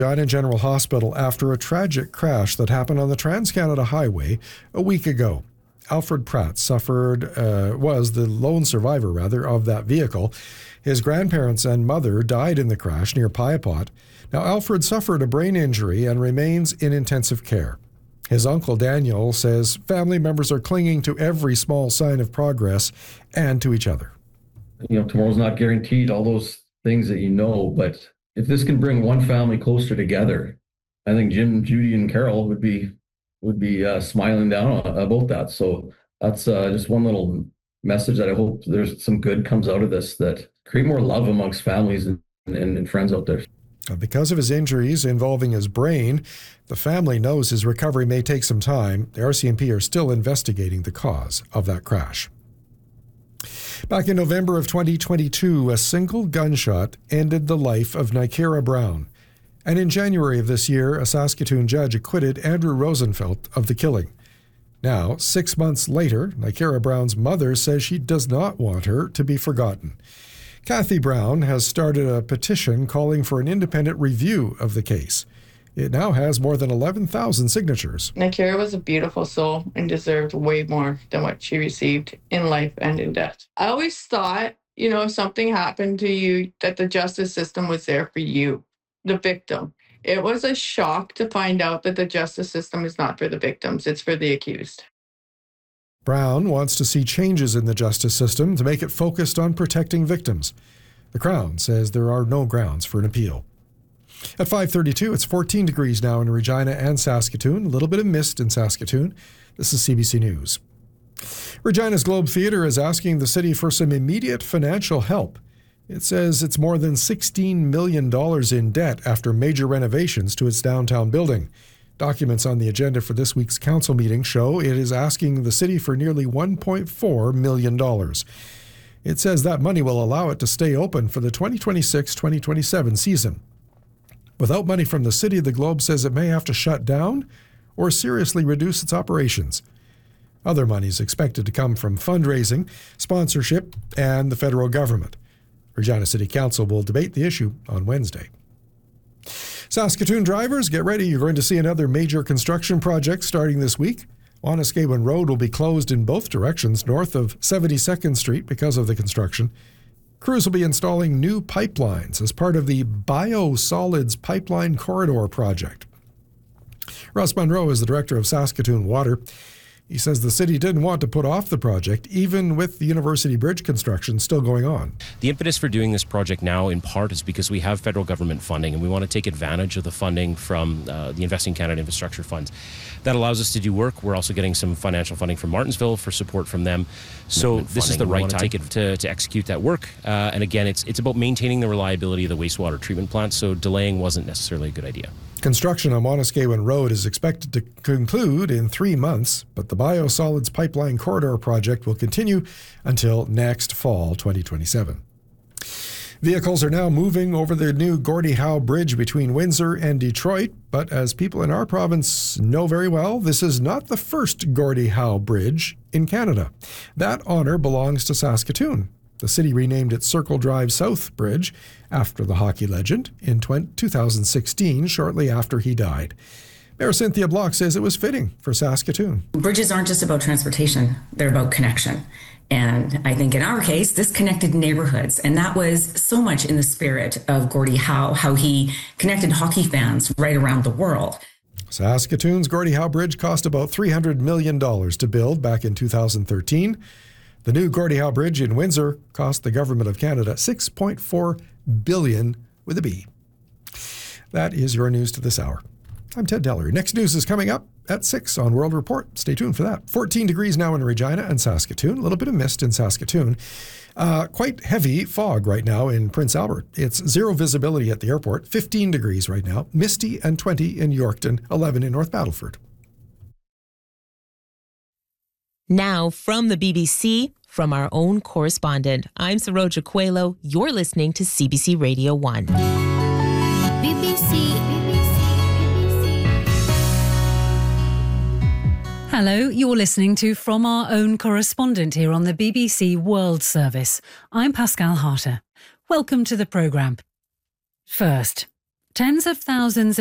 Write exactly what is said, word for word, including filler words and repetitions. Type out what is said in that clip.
Regina General Hospital after a tragic crash that happened on the Trans-Canada Highway a week ago. Alfred Pratt suffered, uh, was the lone survivor, rather, of that vehicle. His grandparents and mother died in the crash near Piapot. Now, Alfred suffered a brain injury and remains in intensive care. His uncle Daniel says family members are clinging to every small sign of progress and to each other. You know, tomorrow's not guaranteed, all those things that you know, but if this can bring one family closer together, I think Jim, Judy, and Carol would be would be uh, smiling down about that. So that's uh, just one little message that I hope there's some good comes out of this, that create more love amongst families and, and, and friends out there. Because of his injuries involving his brain, the family knows his recovery may take some time. The R C M P are still investigating the cause of that crash. Back in November of twenty twenty-two, a single gunshot ended the life of Nikera Brown. And in January of this year, a Saskatoon judge acquitted Andrew Rosenfeld of the killing. Now, six months later, Nikera Brown's mother says she does not want her to be forgotten. Kathy Brown has started a petition calling for an independent review of the case. It now has more than eleven thousand signatures. Nikera was a beautiful soul and deserved way more than what she received in life and in death. I always thought, you know, if something happened to you, that the justice system was there for you, the victim. It was a shock to find out that the justice system is not for the victims, it's for the accused. Brown wants to see changes in the justice system to make it focused on protecting victims. The Crown says there are no grounds for an appeal. At five thirty-two, it's fourteen degrees now in Regina and Saskatoon. A little bit of mist in Saskatoon. This is C B C News. Regina's Globe Theatre is asking the city for some immediate financial help. It says it's more than sixteen million dollars in debt after major renovations to its downtown building. Documents on the agenda for this week's council meeting show it is asking the city for nearly one point four million dollars. It says that money will allow it to stay open for the twenty twenty-six twenty twenty-seven season. Without money from the city, the Globe says it may have to shut down or seriously reduce its operations. Other money is expected to come from fundraising, sponsorship, and the federal government. Regina City Council will debate the issue on Wednesday. Saskatoon drivers, get ready. You're going to see another major construction project starting this week. Wanuskewin Road will be closed in both directions north of seventy-second Street because of the construction. Crews will be installing new pipelines as part of the Biosolids Pipeline Corridor project. Russ Munro is the director of Saskatoon Water. He says the city didn't want to put off the project, even with the University Bridge construction still going on. The impetus for doing this project now, in part, is because we have federal government funding, and we want to take advantage of the funding from uh, the Investing Canada infrastructure funds. That allows us to do work. We're also getting some financial funding from Martinsville for support from them. So this is the right time to, to, to execute that work. Uh, and again, it's it's about maintaining the reliability of the wastewater treatment plant, so delaying wasn't necessarily a good idea. Construction on Wanuskewin Road is expected to conclude in three months, but the Biosolids Pipeline Corridor project will continue until next fall, twenty twenty-seven. Vehicles are now moving over the new Gordie Howe Bridge between Windsor and Detroit, but as people in our province know very well, this is not the first Gordie Howe Bridge in Canada. That honour belongs to Saskatoon. The city renamed it Circle Drive South Bridge after the hockey legend in two thousand sixteen, shortly after he died. Mayor Cynthia Block says it was fitting for Saskatoon. Bridges aren't just about transportation, they're about connection. And I think in our case, this connected neighborhoods. And that was so much in the spirit of Gordie Howe, how he connected hockey fans right around the world. Saskatoon's Gordie Howe Bridge cost about three hundred million dollars to build back in two thousand thirteen. The new Gordie Howe Bridge in Windsor cost the Government of Canada six point four billion dollars with a B. That is your news to this hour. I'm Ted Dellery. Next news is coming up at six on World Report. Stay tuned for that. fourteen degrees now in Regina and Saskatoon. A little bit of mist in Saskatoon. Uh, quite heavy fog right now in Prince Albert. It's zero visibility at the airport. fifteen degrees right now. Misty and twenty in Yorkton. eleven in North Battleford. Now from the B B C, from our own correspondent, I'm Saroja Coelho. You're listening to C B C Radio one. B B C, B B C, B B C. Hello, you're listening to From Our Own Correspondent here on the B B C World Service. I'm Pascal Harter. Welcome to the programme. First, Tens of thousands